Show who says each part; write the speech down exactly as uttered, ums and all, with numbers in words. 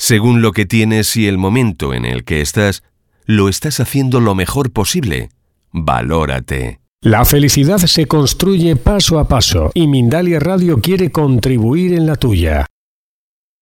Speaker 1: Según lo que tienes y el momento en el que estás, lo estás haciendo lo mejor posible. Valórate.
Speaker 2: La felicidad se construye paso a paso y Mindalia Radio quiere contribuir en la tuya.